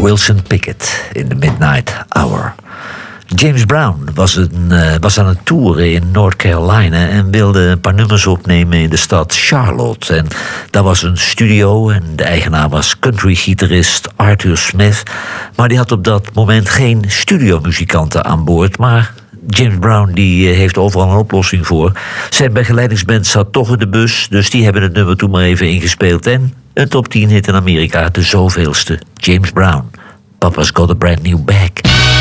Wilson Pickett in the Midnight Hour. James Brown was aan het toeren in North Carolina en wilde een paar nummers opnemen in de stad Charlotte. En daar was een studio en de eigenaar was country-gitarist Arthur Smith. Maar die had op dat moment geen studiomuzikanten aan boord, maar James Brown die heeft overal een oplossing voor. Zijn begeleidingsband zat toch in de bus, dus die hebben het nummer toen maar even ingespeeld. En een top 10 hit in Amerika, de zoveelste. James Brown, Papa's Got a Brand New Bag.